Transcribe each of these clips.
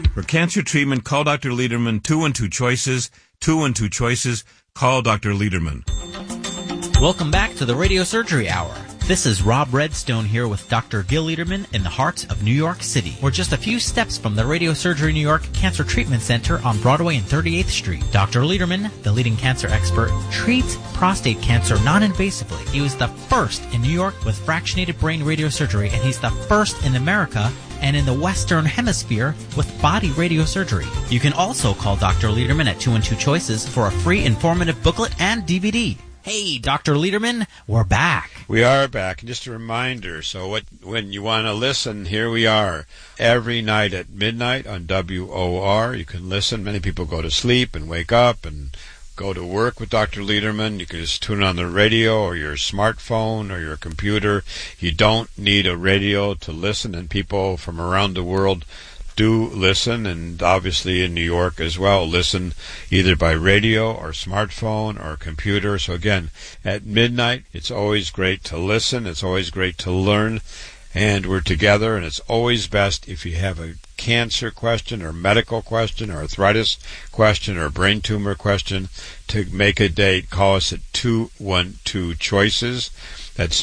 For cancer treatment, call Dr. Lederman, 212 Choices, 212 Choices. Call Dr. Lederman. Welcome back to the Radio Surgery Hour. This is Rob Redstone here with Dr. Gil Lederman in the heart of New York City. We're just a few steps from the Radio Surgery New York Cancer Treatment Center on Broadway and 38th Street. Dr. Lederman, the leading cancer expert, treats prostate cancer non-invasively. He was the first in New York with fractionated brain radiosurgery, and he's the first in America and in the Western Hemisphere with body radiosurgery. You can also call Dr. Lederman at 212 Choices for a free informative booklet and DVD. Hey, Dr. Lederman, we're back. We are back. And just a reminder, when you want to listen, here we are. Every night at midnight on WOR, you can listen. Many people go to sleep and wake up and go to work with Dr. Lederman. You can just tune on the radio or your smartphone or your computer. You don't need a radio to listen, and people from around the world do listen, and obviously in New York as well, listen either by radio or smartphone or computer. So again, at midnight, it's always great to listen. It's always great to learn, and we're together, and it's always best if you have a cancer question or medical question or arthritis question or brain tumor question to make a date. Call us at 212 Choices. That's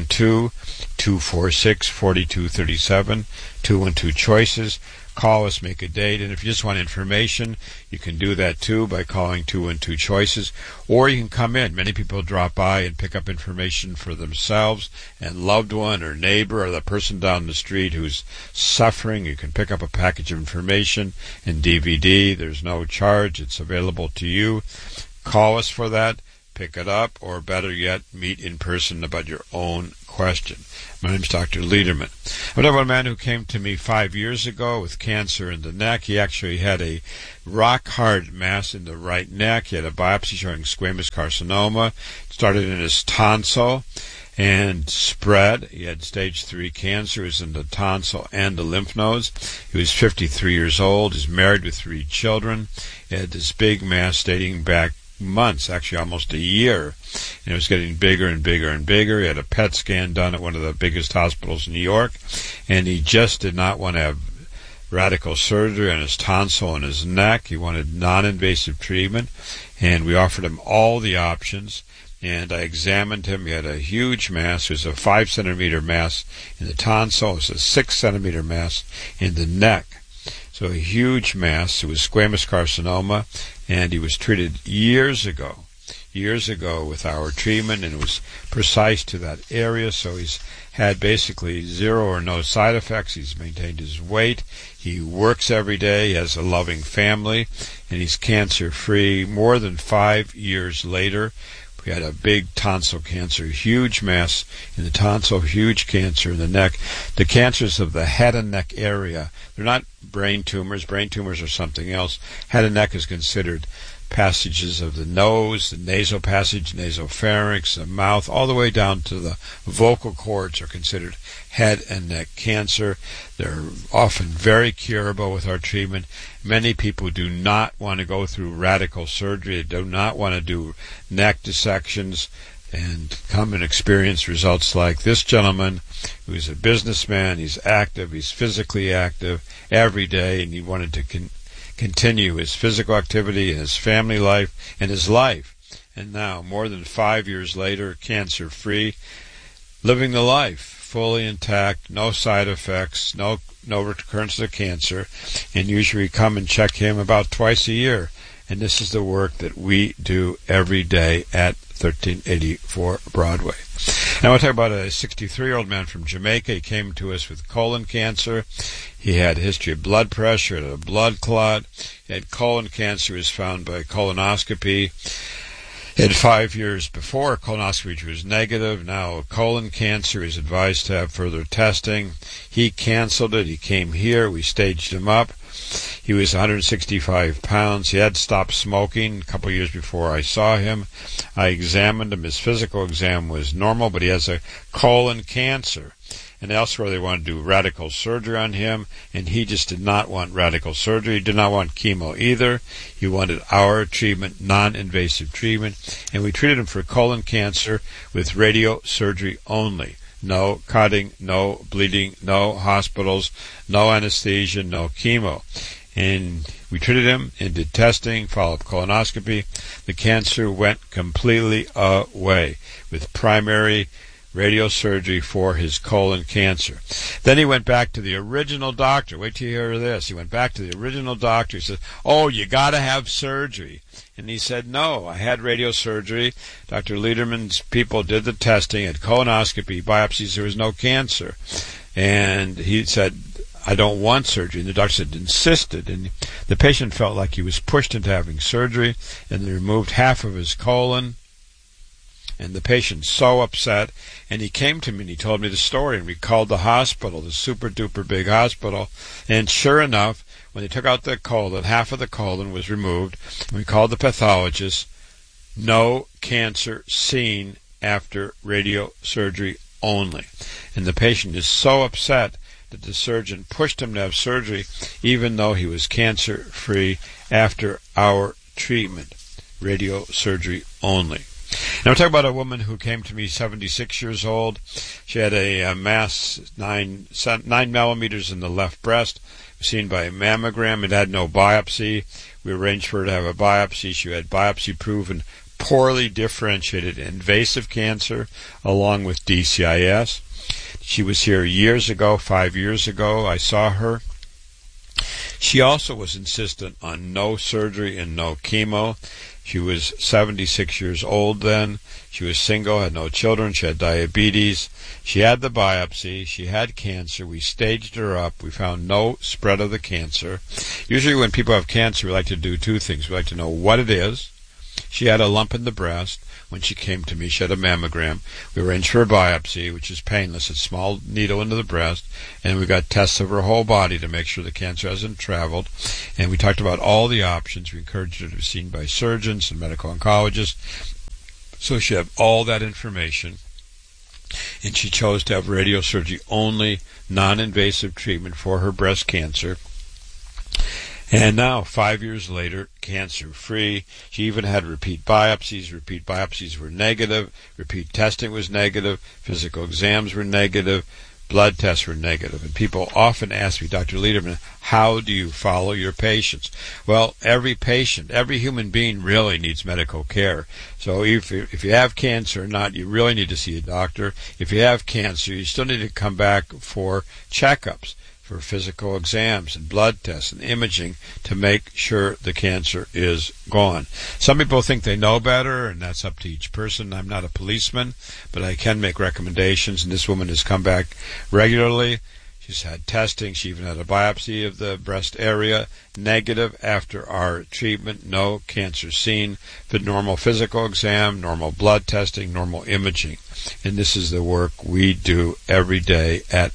212-246-4237, 212 Choices. Call us, make a date, and if you just want information, you can do that too by calling 212 Choices, or you can come in. Many people drop by and pick up information for themselves and loved one or neighbor or the person down the street who's suffering. You can pick up a package of information and DVD. There's no charge. It's available to you. Call us for that. Pick it up, or better yet, meet in person about your own question. My name is Dr. Lederman. I'm talking about a man who came to me 5 years ago with cancer in the neck. He actually had a rock-hard mass in the right neck. He had a biopsy showing squamous carcinoma. It started in his tonsil and spread. He had stage 3 cancer. It was in the tonsil and the lymph nodes. He was 53 years old. He's married with 3 children. He had this big mass dating back months, actually almost a year, and it was getting bigger and bigger and bigger. He had a PET scan done at one of the biggest hospitals in New York, and he just did not want to have radical surgery on his tonsil and his neck. He wanted non-invasive treatment, and we offered him all the options, and I examined him. He had a huge mass. It was a 5-centimeter mass in the tonsil. It was a 6-centimeter mass in the neck. So a huge mass. It was squamous carcinoma, and he was treated years ago with our treatment, and it was precise to that area. So he's had basically zero or no side effects. He's maintained his weight. He works every day. He has a loving family, and he's cancer-free. More than 5 years later, we had a big tonsil cancer, huge mass in the tonsil, huge cancer in the neck. The cancers of the head and neck area, they're not brain tumors. Brain tumors are something else. Head and neck is considered passages of the nose, the nasal passage, nasopharynx, the mouth, all the way down to the vocal cords are considered head and neck cancer. They're often very curable with our treatment. Many people do not want to go through radical surgery. They do not want to do neck dissections and come and experience results like this gentleman, who's a businessman. He's active. He's physically active every day, and he wanted to continue his physical activity and his family life and his life. And now, more than 5 years later, cancer-free, living the life, fully intact, no side effects, no recurrence of cancer, and usually come and check him about twice a year. And this is the work that we do every day at 1384 Broadway. Now I want to talk about a 63-year-old man from Jamaica. He came to us with colon cancer. He had a history of blood pressure, had a blood clot. He had colon cancer. He was found by colonoscopy. He had 5 years before colonoscopy, which was negative. Now colon cancer. Is advised to have further testing. He canceled it. He came here. We staged him up. He was 165 pounds. He had stopped smoking a couple of years before I saw him. I examined him. His physical exam was normal, but he has a colon cancer. And elsewhere they wanted to do radical surgery on him, and he just did not want radical surgery. He did not want chemo either. He wanted our treatment, non-invasive treatment, and we treated him for colon cancer with radiosurgery only. No cutting, no bleeding, no hospitals, no anesthesia, no chemo. and we treated him and did testing, follow-up colonoscopy. The cancer went completely away with primary radiosurgery for his colon cancer. Then he went back to the original doctor. Wait till you hear this. He went back to the original doctor. He said, "Oh, you got to have surgery." And he said, "No, I had radiosurgery. Dr. Lederman's people did the testing, had colonoscopy, biopsies, there was no cancer." And he said, "I don't want surgery." And the doctor said, insisted. And the patient felt like he was pushed into having surgery, and they removed half of his colon. And the patient's so upset, and he came to me and he told me the story, and we called the hospital, the super-duper big hospital, and sure enough, when they took out the colon, half of the colon was removed, and we called the pathologist, no cancer seen after radiosurgery only. And the patient is so upset that the surgeon pushed him to have surgery, even though he was cancer-free after our treatment. Radiosurgery only. Now we're talking about a woman who came to me 76 years old. She had a mass 9 millimeters in the left breast, seen by a mammogram. It had no biopsy. We arranged for her to have a biopsy. She had biopsy-proven poorly differentiated invasive cancer along with DCIS. She was here years ago, 5 years ago. I saw her. She also was insistent on no surgery and no chemo. She was 76 years old then. She was single, had no children. She had diabetes. She had the biopsy. She had cancer. We staged her up. We found no spread of the cancer. Usually when people have cancer, we like to do two things. We like to know what it is. She had a lump in the breast. When she came to me, she had a mammogram. We arranged for a biopsy, which is painless. It's a small needle into the breast. And we got tests of her whole body to make sure the cancer hasn't traveled. And we talked about all the options. We encouraged her to be seen by surgeons and medical oncologists. So she had all that information. And she chose to have radiosurgery only, non-invasive treatment for her breast cancer. And now, 5 years later, cancer-free. She even had repeat biopsies. Repeat biopsies were negative. Repeat testing was negative. Physical exams were negative. Blood tests were negative. And people often ask me, Dr. Lederman, how do you follow your patients? Well, every patient, every human being really needs medical care. So if you have cancer or not, you really need to see a doctor. If you have cancer, you still need to come back for checkups, for physical exams and blood tests and imaging to make sure the cancer is gone. Some people think they know better, and that's up to each person. I'm not a policeman, but I can make recommendations, and this woman has come back regularly. She's had testing. She even had a biopsy of the breast area, negative after our treatment, no cancer seen, but normal physical exam, normal blood testing, normal imaging. And this is the work we do every day at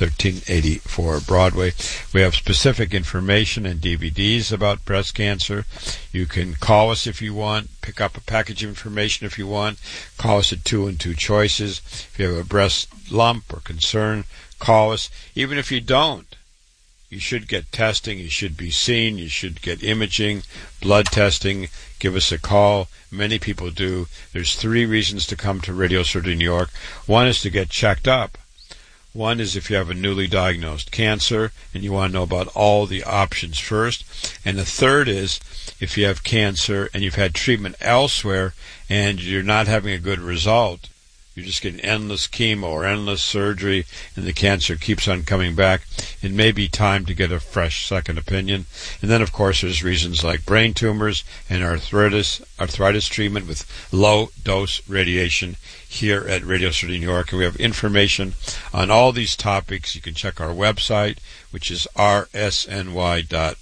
1384 Broadway. We have specific information and DVDs about breast cancer. You can call us if you want, pick up a package of information if you want. Call us at 2 and 2 Choices. If you have a breast lump or concern, call us. Even if you don't, you should get testing, you should be seen, you should get imaging, blood testing. Give us a call. Many people do. There's 3 reasons to come to Radiosurgery New York. One is to get checked up. One is if you have a newly diagnosed cancer and you want to know about all the options first. And the third is if you have cancer and you've had treatment elsewhere and you're not having a good result, you're just getting endless chemo or endless surgery and the cancer keeps on coming back, it may be time to get a fresh second opinion. And then, of course, there's reasons like brain tumors and arthritis treatment with low-dose radiation here at Radiosurgery New York. And we have information on all these topics. You can check our website, which is rsny.org,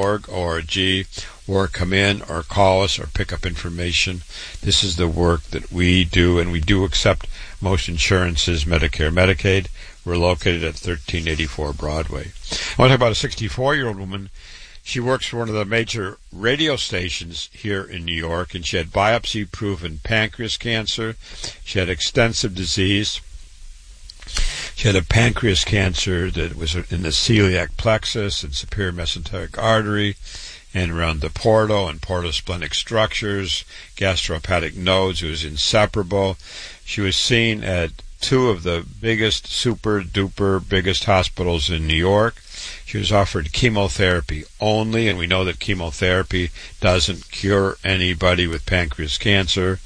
or come in or call us or pick up information. This is the work that we do, and we do accept most insurances, Medicare, Medicaid. We're located at 1384 Broadway. I want to talk about a 64-year-old woman. She works for one of the major radio stations here in New York, and she had biopsy-proven pancreas cancer. She had extensive disease. She had a pancreas cancer that was in the celiac plexus and superior mesenteric artery and around the portal and portosplenic structures, gastrohepatic nodes. It was inseparable. She was seen at two of the biggest, super-duper biggest hospitals in New York. She was offered chemotherapy only, and we know that chemotherapy doesn't cure anybody with pancreas cancer.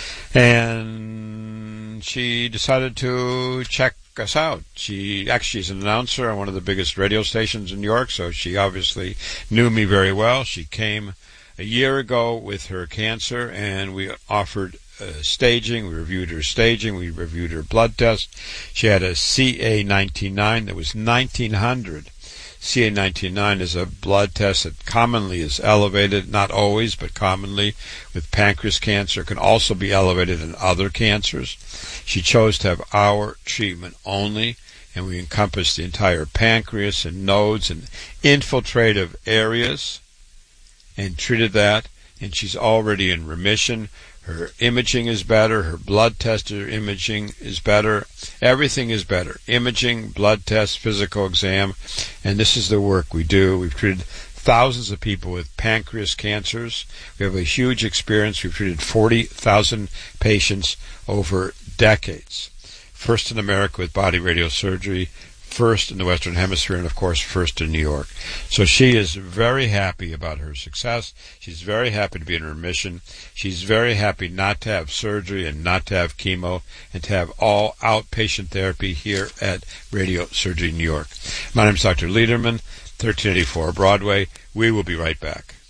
And she decided to check us out. She's an announcer on one of the biggest radio stations in New York, so she obviously knew me very well. She came a year ago with her cancer, and we offered staging. We reviewed her staging. We reviewed her blood test. She had a CA-99 that was 1900. CA-99 is a blood test that commonly is elevated, not always, but commonly with pancreas cancer. It can also be elevated in other cancers. She chose to have our treatment only, and we encompassed the entire pancreas and nodes and infiltrative areas and treated that, and she's already in remission. Her imaging is better. Her blood test, her imaging is better. Everything is better. Imaging, blood test, physical exam. And this is the work we do. We've treated thousands of people with pancreas cancers. We have a huge experience. We've treated 40,000 patients over decades. First in America with body radiosurgery, first in the Western Hemisphere, and of course first in New York. So she is very happy about her success. She's very happy to be in remission. She's very happy not to have surgery and not to have chemo, and to have all outpatient therapy here at Radio Surgery New York. My name is Dr. Lederman, 1384 Broadway. We will be right back.